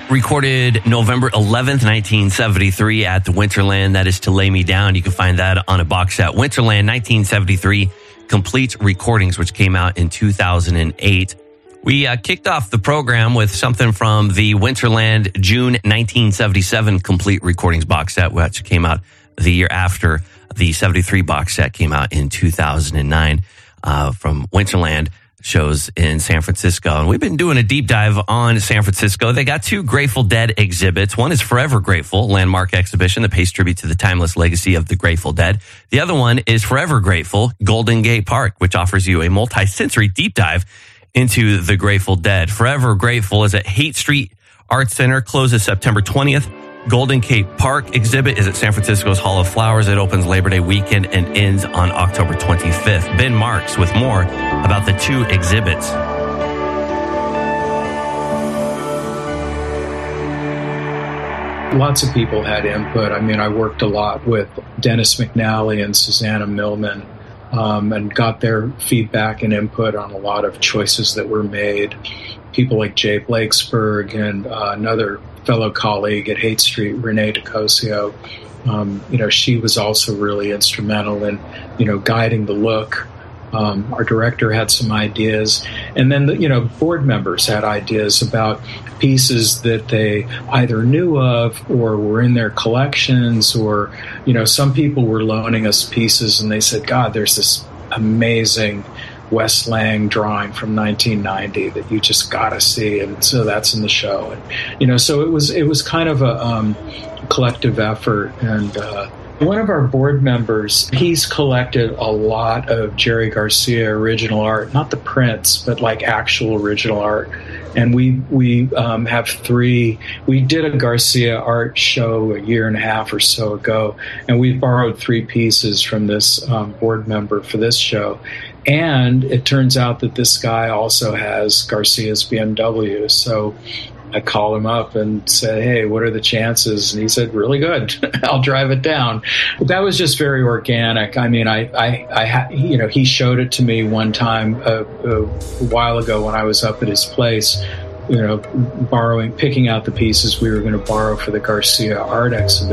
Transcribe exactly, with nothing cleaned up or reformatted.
Recorded November eleventh, nineteen seventy-three at the Winterland. That is To Lay Me Down. You can find that on a box set. Winterland nineteen seventy-three Complete Recordings, which came out in two thousand eight. We uh, kicked off the program with something from the Winterland June nineteen seventy-seven Complete Recordings box set, which came out the year after the seventy-three box set came out in two thousand nine uh, from Winterland. Shows in San Francisco. And we've been doing a deep dive on San Francisco. They got two Grateful Dead exhibits. One is Forever Grateful, landmark exhibition that pays tribute to the timeless legacy of the Grateful Dead. The other one is Forever Grateful, Golden Gate Park, which offers you a multi-sensory deep dive into the Grateful Dead. Forever Grateful is at Haight Street Arts Center, closes September twentieth. Golden Gate Park exhibit is at San Francisco's Hall of Flowers. It opens Labor Day weekend and ends on October twenty-fifth. Ben Marks with more about the two exhibits. Lots of people had input. I mean, I worked a lot with Dennis McNally and Susanna Millman um, and got their feedback and input on a lot of choices that were made. People like Jay Blakesberg and uh, another fellow colleague at Haight Street, Renee DiCosio. Um, you know, she was also really instrumental in, you know, guiding the look. Um, our director had some ideas. And then, the, you know, board members had ideas about pieces that they either knew of or were in their collections, or, you know, some people were loaning us pieces and they said, God, there's this amazing Wes Lang drawing from nineteen ninety that you just gotta see, and so that's in the show. And you know, so it was it was kind of a um, collective effort. And uh, one of our board members, he's collected a lot of Jerry Garcia original art, not the prints, but like actual original art. And we we um, have three. We did a Garcia art show a year and a half or so ago, and we borrowed three pieces from this um, board member for this show. And it turns out that this guy also has Garcia's B M W. So I called him up and said, hey, what are the chances? And he said, really good. I'll drive it down. But that was just very organic. I mean, I, I, I ha- you know, he showed it to me one time a, a while ago when I was up at his place, you know, borrowing, picking out the pieces we were going to borrow for the Garcia art exhibition.